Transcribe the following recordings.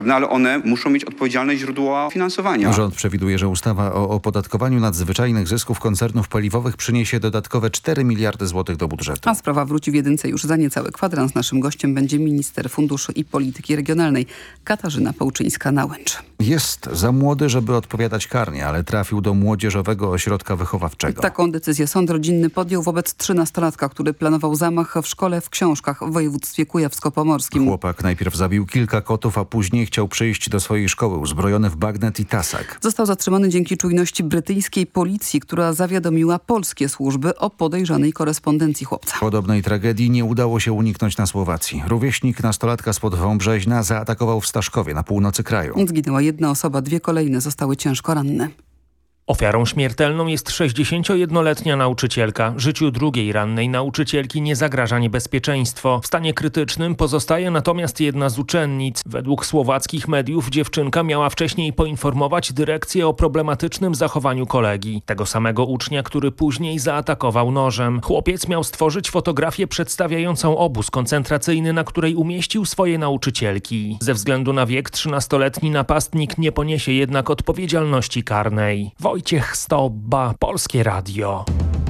No ale one muszą mieć odpowiedzialne źródła finansowania. Rząd przewiduje, że ustawa o opodatkowaniu nadzwyczajnych zysków koncernów paliwowych przyniesie dodatkowe 4 miliardy złotych do budżetu. A sprawa wróci w jedynce już za niecały kwadrans. Naszym gościem będzie minister funduszy i polityki regionalnej Katarzyna Pełczyńska-Nałęcz. Jest za młody, żeby odpowiadać karnie, ale trafił do młodzieżowego ośrodka wychowawczego. Taką decyzję sąd rodzinny podjął wobec 13-latka, który planował zamach w szkole w Książkach w województwie kujawsko-pomorskim. Chłopak najpierw zabił kilka kotów, a później chciał przyjść do swojej szkoły uzbrojony w bagnet i tasak. Został zatrzymany dzięki czujności brytyjskiej policji, która zawiadomiła polskie służby o podejrzanej korespondencji chłopca. Podobnej tragedii nie udało się uniknąć na Słowacji. Rówieśnik nastolatka spod Wąbrzeźna zaatakował w Staszkowie na północy kraju. Zginęła jedna osoba, 2 kolejne zostały ciężko ranne. Ofiarą śmiertelną jest 61-letnia nauczycielka. Życiu drugiej rannej nauczycielki nie zagraża niebezpieczeństwo. W stanie krytycznym pozostaje natomiast jedna z uczennic. Według słowackich mediów dziewczynka miała wcześniej poinformować dyrekcję o problematycznym zachowaniu kolegi. Tego samego ucznia, który później zaatakował nożem. Chłopiec miał stworzyć fotografię przedstawiającą obóz koncentracyjny, na której umieścił swoje nauczycielki. Ze względu na wiek 13-letni napastnik nie poniesie jednak odpowiedzialności karnej. Wojciech Stobba, Polskie Radio.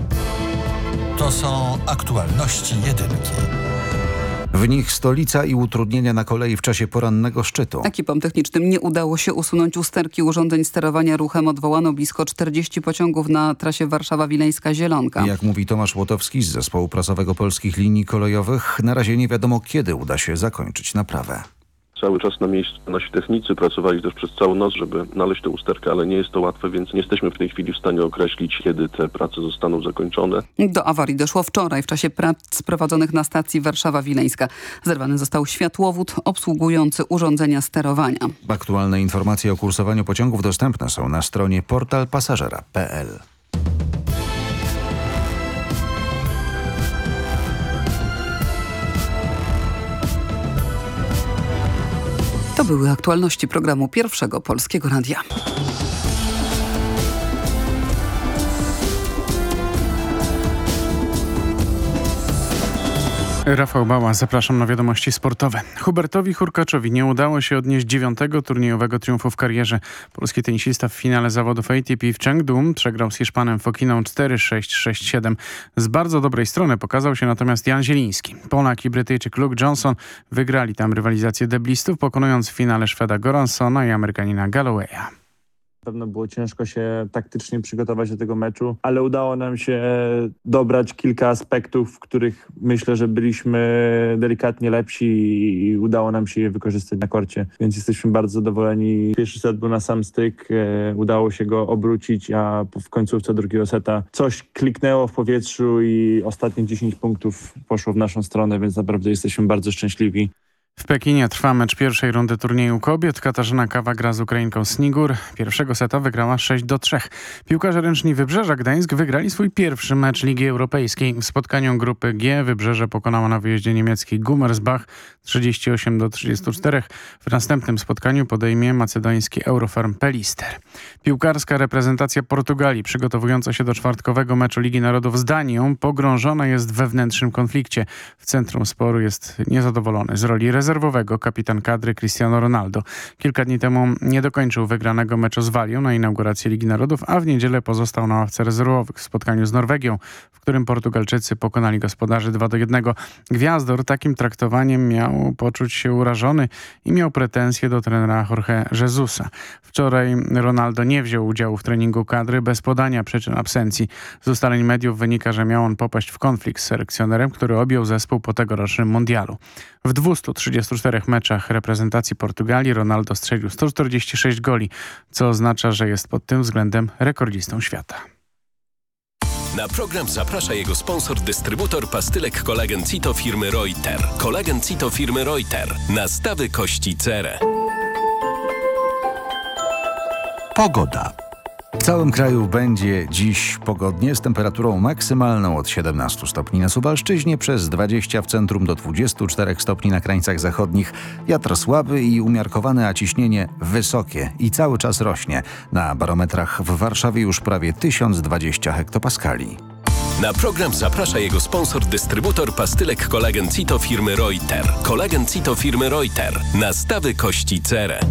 To są aktualności jedynki. W nich stolica i utrudnienia na kolei w czasie porannego szczytu. Ekipom technicznym nie udało się usunąć usterki urządzeń sterowania ruchem. Odwołano blisko 40 pociągów na trasie Warszawa-Wileńska-Zielonka. Jak mówi Tomasz Łotowski z zespołu prasowego Polskich Linii Kolejowych, na razie nie wiadomo, kiedy uda się zakończyć naprawę. Cały czas na miejscu nasi technicy pracowali też przez całą noc, żeby znaleźć tę usterkę, ale nie jest to łatwe, więc nie jesteśmy w tej chwili w stanie określić, kiedy te prace zostaną zakończone. Do awarii doszło wczoraj w czasie prac prowadzonych na stacji Warszawa-Wileńska. Zerwany został światłowód obsługujący urządzenia sterowania. Aktualne informacje o kursowaniu pociągów dostępne są na stronie portalpasażera.pl. To były aktualności programu Pierwszego Polskiego Radia. Rafał Bała, zapraszam na wiadomości sportowe. Hubertowi Hurkaczowi nie udało się odnieść 9. turniejowego triumfu w karierze. Polski tenisista w finale zawodów ATP w Chengdu przegrał z Hiszpanem Fokiną 4-6, 6-7. Z bardzo dobrej strony pokazał się natomiast Jan Zieliński. Polak i Brytyjczyk Luke Johnson wygrali tam rywalizację deblistów, pokonując w finale Szweda Goransona i Amerykanina Gallowaya. Na pewno było ciężko się taktycznie przygotować do tego meczu, ale udało nam się dobrać kilka aspektów, w których myślę, że byliśmy delikatnie lepsi i udało nam się je wykorzystać na korcie, więc jesteśmy bardzo zadowoleni. Pierwszy set był na sam styk, udało się go obrócić, a w końcówce drugiego seta coś kliknęło w powietrzu i ostatnie 10 punktów poszło w naszą stronę, więc naprawdę jesteśmy bardzo szczęśliwi. W Pekinie trwa mecz pierwszej rundy turnieju kobiet. Katarzyna Kawa gra z Ukrainką Snigur. Pierwszego seta wygrała 6-3. Piłkarze ręczni Wybrzeża Gdańsk wygrali swój pierwszy mecz Ligi Europejskiej. W spotkaniu grupy G Wybrzeże pokonało na wyjeździe niemiecki Gummersbach 38-34. W następnym spotkaniu podejmie macedoński Eurofarm Pelister. Piłkarska reprezentacja Portugalii przygotowująca się do czwartkowego meczu Ligi Narodów z Danią pogrążona jest w wewnętrznym konflikcie. W centrum sporu jest niezadowolony z roli rezerwowego kapitan kadry Cristiano Ronaldo. Kilka dni temu nie dokończył wygranego meczu z Walią na inaugurację Ligi Narodów, a w niedzielę pozostał na ławce rezerwowych w spotkaniu z Norwegią, w którym Portugalczycy pokonali gospodarzy 2-1. Gwiazdor takim traktowaniem miał poczuć się urażony i miał pretensje do trenera Jorge Jesusa. Wczoraj Ronaldo nie wziął udziału w treningu kadry bez podania przyczyn absencji. Z ustaleń mediów wynika, że miał on popaść w konflikt z selekcjonerem, który objął zespół po tegorocznym mundialu. W 234 meczach reprezentacji Portugalii Ronaldo strzelił 146 goli, co oznacza, że jest pod tym względem rekordzistą świata. Na program zaprasza jego sponsor, dystrybutor pastylek Kolagen Cito firmy Reuter. Kolagen Cito firmy Reuter. Nastawy kości cerę. Pogoda. W całym kraju będzie dziś pogodnie z temperaturą maksymalną od 17 stopni na Suwalszczyźnie, przez 20 w centrum do 24 stopni na krańcach zachodnich. Wiatr słaby i umiarkowany, a ciśnienie wysokie i cały czas rośnie. Na barometrach w Warszawie już prawie 1020 hektopaskali. Na program zaprasza jego sponsor, dystrybutor pastylek kolagen Cito firmy Reuter. Kolagen Cito firmy Reuter. Nastawy kości cerę.